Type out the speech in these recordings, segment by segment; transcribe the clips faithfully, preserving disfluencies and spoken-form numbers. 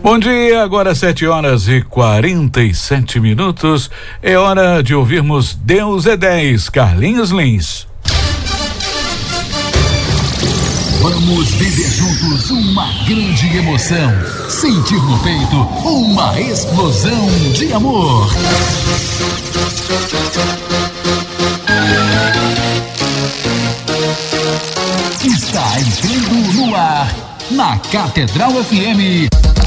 Bom dia, agora sete horas e quarenta e sete minutos. É hora de ouvirmos Deus é dez, Carlinhos Lins. Vamos viver juntos uma grande emoção. Sentir no peito uma explosão de amor. Está entrando no ar, na Catedral F M.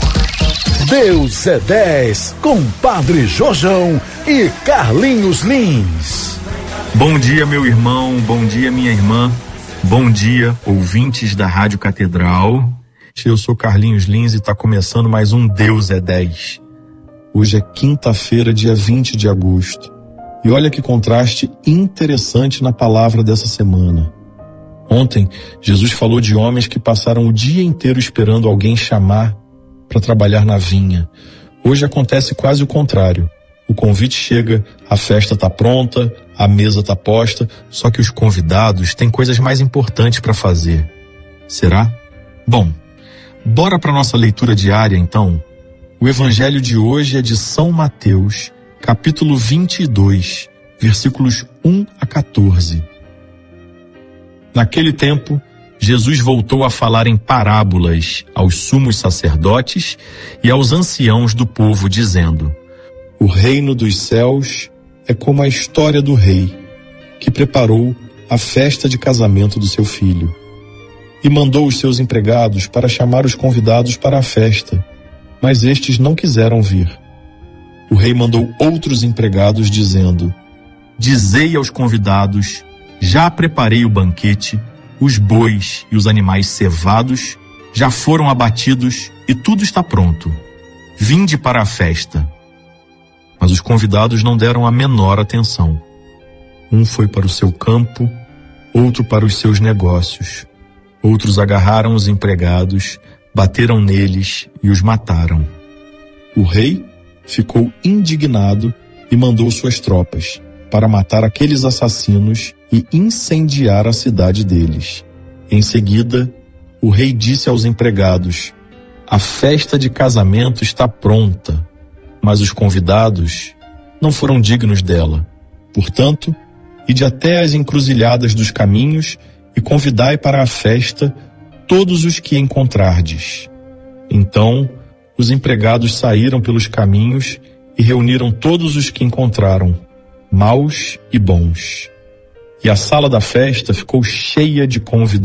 Deus é dez, com Padre Jojão e Carlinhos Lins. Bom dia, meu irmão, bom dia, minha irmã, bom dia, ouvintes da Rádio Catedral. Eu sou Carlinhos Lins e está começando mais um Deus é dez. Hoje é quinta-feira, dia vinte de agosto. E olha que contraste interessante na palavra dessa semana. Ontem, Jesus falou de homens que passaram o dia inteiro esperando alguém chamar para trabalhar na vinha. Hoje acontece quase o contrário. O convite chega, a festa está pronta, a mesa está posta, só que os convidados têm coisas mais importantes para fazer. Será? Bom, bora para nossa leitura diária então. O evangelho de hoje é de São Mateus, capítulo vinte e dois, versículos um a quatorze. Naquele tempo, Jesus voltou a falar em parábolas aos sumos sacerdotes e aos anciãos do povo, dizendo: O reino dos céus é como a história do rei, que preparou a festa de casamento do seu filho. E mandou os seus empregados para chamar os convidados para a festa, mas estes não quiseram vir. O rei mandou outros empregados, dizendo: Dizei aos convidados: Já preparei o banquete, os bois e os animais cevados já foram abatidos e tudo está pronto. Vinde para a festa. Mas os convidados não deram a menor atenção. Um foi para o seu campo, outro para os seus negócios. Outros agarraram os empregados, bateram neles e os mataram. O rei ficou indignado e mandou suas tropas para matar aqueles assassinos e incendiar a cidade deles. Em seguida, o rei disse aos empregados: A festa de casamento está pronta, mas os convidados não foram dignos dela. Portanto, ide até as encruzilhadas dos caminhos e convidai para a festa todos os que encontrardes. Então, os empregados saíram pelos caminhos e reuniram todos os que encontraram, maus e bons. E a sala da festa ficou cheia de convidados.